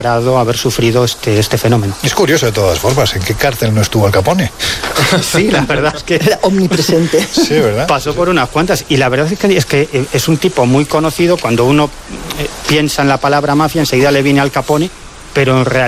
haber sufrido este fenómeno. Es curioso de todas formas, ¿en qué cárcel no estuvo Al Capone? Sí, la verdad es que era omnipresente. Sí, ¿verdad? Pasó por unas cuantas, y la verdad es que es un tipo muy conocido. Cuando uno piensa en la palabra mafia, enseguida le viene Al Capone, pero en realidad